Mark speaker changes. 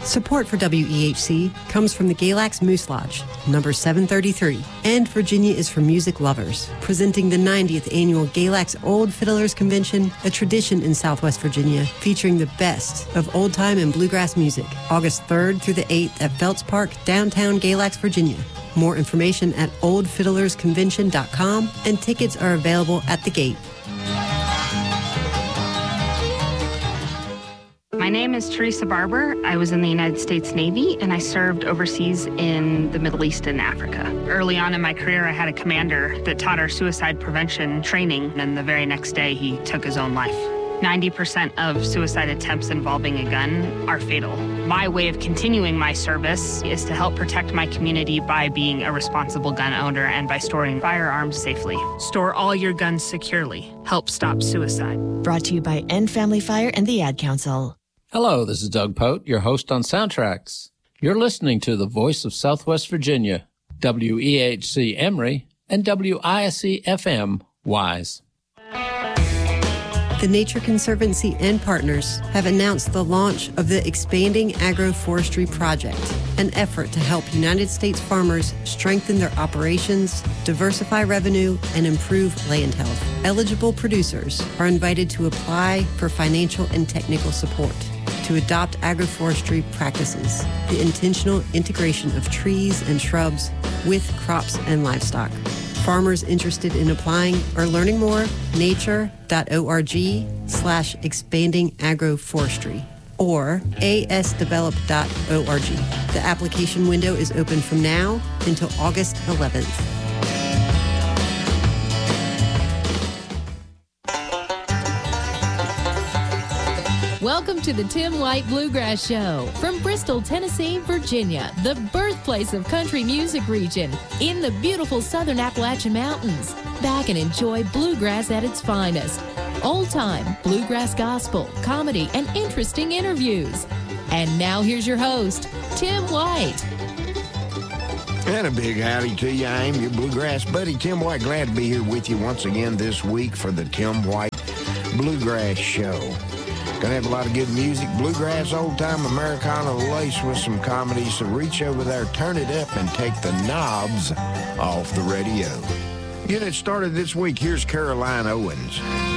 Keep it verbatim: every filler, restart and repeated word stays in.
Speaker 1: Support for W E H C comes from the Galax Moose Lodge, number seven thirty-three, and Virginia is for music lovers, presenting the ninetieth annual Galax Old Fiddlers Convention, a tradition in Southwest Virginia, featuring the best of old-time and bluegrass music, August third through the eighth at Phelps Park, downtown Galax, Virginia. More information at old fiddlers convention dot com, and tickets are available at the gate.
Speaker 2: My name is Teresa Barber. I was in the United States Navy, and I served overseas in the Middle East and Africa. Early on in my career, I had a commander that taught our suicide prevention training, and the very next day, he took his own life. ninety percent of suicide attempts involving a gun are fatal. My way of continuing my service is to help protect my community by being a responsible gun owner and by storing firearms safely. Store all your guns securely. Help stop suicide.
Speaker 3: Brought to you by End Family Fire and the Ad Council.
Speaker 4: Hello, this is Doug Pote, your host on Soundtracks. You're listening to the voice of Southwest Virginia, W E H C Emory and W I S C F M Wise.
Speaker 1: The Nature Conservancy and partners have announced the launch of the Expanding Agroforestry Project, an effort to help United States farmers strengthen their operations, diversify revenue, and improve land health. Eligible producers are invited to apply for financial and technical support to adopt agroforestry practices, the intentional integration of trees and shrubs with crops and livestock. Farmers interested in applying or learning more, nature.org slash expanding agroforestry or a s develop dot org. The application window is open from now until August eleventh.
Speaker 5: Welcome to the Tim White Bluegrass Show from Bristol, Tennessee, Virginia, the birthplace of country music region in the beautiful southern Appalachian Mountains. Back and enjoy bluegrass at its finest. Old-time bluegrass gospel, comedy, and interesting interviews. And now here's your host, Tim White.
Speaker 6: And a big howdy to you. I am your bluegrass buddy, Tim White. Glad to be here with you once again this week for the Tim White Bluegrass Show. Gonna have a lot of good music, bluegrass, old-time Americana laced with some comedy, so reach over there, turn it up, and take the knobs off the radio. Get it started this week. Here's Caroline Owens.